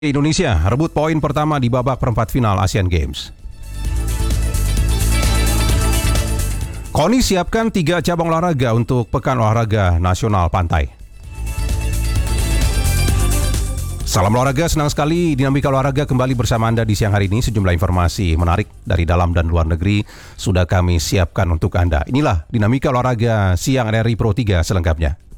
Indonesia rebut poin pertama di babak perempat final Asian Games. KONI siapkan 3 cabang olahraga untuk Pekan Olahraga Nasional Pantai. Salam olahraga, senang sekali Dinamika Olahraga kembali bersama Anda di siang hari ini. Sejumlah informasi menarik dari dalam dan luar negeri sudah kami siapkan untuk Anda. Inilah Dinamika Olahraga siang RRI Pro 3 selengkapnya.